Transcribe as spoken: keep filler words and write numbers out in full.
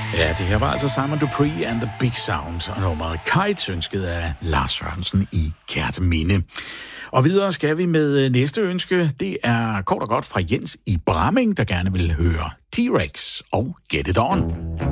Ja, det her var altså Simon Dupree and the Big Sound, og nummeret Kite, ønsket af Lars Sørensen i Kærteminde. Og videre skal vi med næste ønske. Det er kort og godt fra Jens i Bramming, der gerne vil høre T-Rex og Get It On.